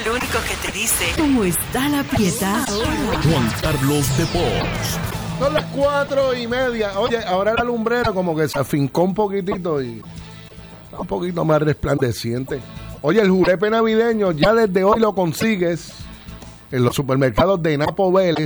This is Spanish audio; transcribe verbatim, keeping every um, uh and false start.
el único que te dice cómo está la prieta. Juan Carlos de Pons. Son las cuatro y media. Oye, ahora la lumbrera como que se afincó un poquitito y está un poquito más resplandeciente. Oye, el julepe navideño ya desde hoy lo consigues en los supermercados de Napo Vélez,